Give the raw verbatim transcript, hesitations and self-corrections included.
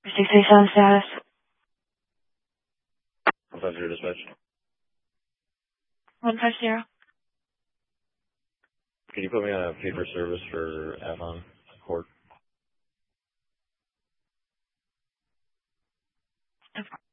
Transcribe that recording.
six eight seven status. one five zero dispatch. one five zero. Can you put me on a paper service for Avon Court? No problem.